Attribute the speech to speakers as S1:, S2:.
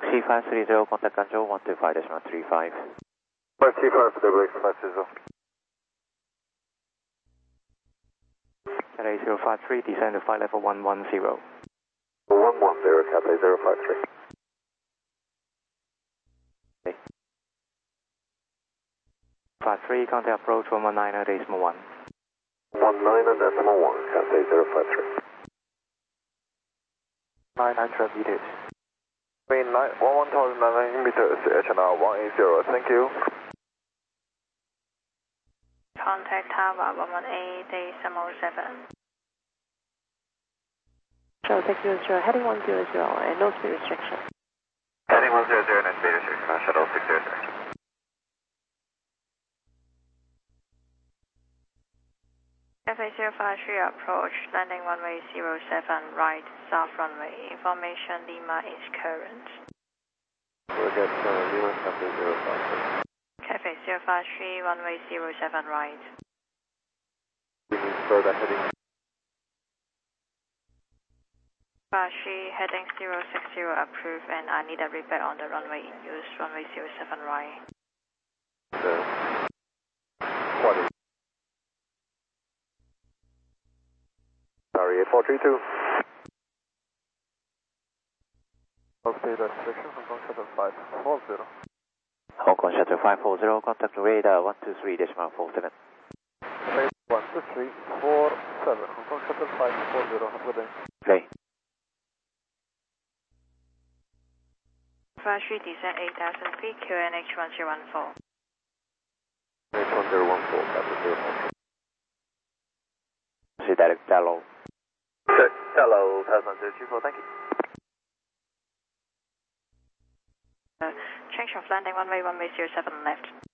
S1: Taxi 530, contact control 125.35.
S2: 525 for double X 530.
S1: Cathay 053, descend to flight level 110.
S2: 110, Cathay 053.
S1: Okay. 53, contact approach 119.1.
S2: 19.1, Cathay 053.
S1: 900 meters.
S2: 11,900 meters, HNR 180, thank you.
S3: Contact Tower 118.7.
S4: Shuttle Tech 00, heading 100, and no speed restriction.
S2: Heading 100, no speed restriction, Shuttle 600.
S3: Cathay 053 approach, landing runway 07, right, south runway. Information Lima is current.
S2: We'll get Lima Cathay 053.
S3: Cathay 053, runway 07, right.
S2: We need further heading.
S3: 53, heading 060 approved, and I need a repair on the runway in use, runway 07, right.
S2: What is Sorry, 8432. Okay, that's section Hong Kong Shuttle 540.
S1: Hong Kong Shuttle 540, contact radar 123.47.
S2: Phase 12347, Hong Kong Shuttle 540, have a good day.
S1: Play.
S3: 53, descend 8,000 feet, QNH 1014.
S2: H1014, Cathay 043.
S1: See direct Dello.
S2: Hello, Tasman 024, thank you.
S3: Change of landing, runway 07 left.